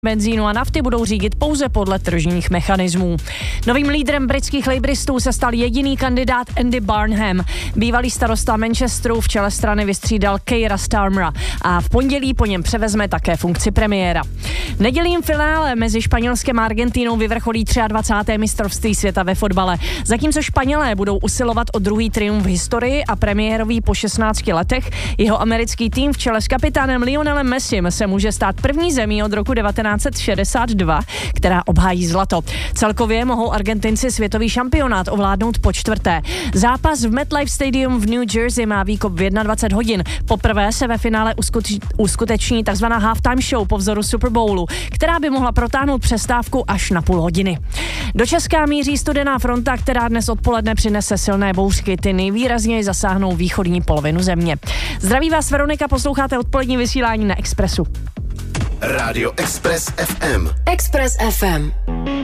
benzínu a nafty budou řídit pouze podle tržních mechanismů. Novým lídrem britských labouristů se stal jediný kandidát Andy Barnham. Bývalý starosta Manchesteru v čele strany vystřídal Keira Starmera a v pondělí po něm převezme také funkci premiéra. V nedělním finále mezi Španělskem a Argentínou vyvrcholí 23. mistrovství světa ve fotbale. Zatímco Španělé budou usilovat o druhý triumf v historii a premiérový po 16 letech, jeho americký tým v čele s kapitánem Lionelem Messim se může stát první zemí od roku 1962, která obhájí zlato. Celkově mohou Argentinci světový šampionát ovládnout po čtvrté. Zápas v MetLife Stadium v New Jersey má výkop v 21 hodin. Poprvé se ve finále uskuteční tzv. halftime show po vzoru Super Bowlu, která by mohla protáhnout přestávku až na půl hodiny. Do Česka míří studená fronta, která dnes odpoledne přinese silné bouřky. Ty nejvýrazněji zasáhnou východní polovinu země. Zdraví vás Veronika, posloucháte odpolední vysílání na Expressu. Rádio Express FM. Express FM.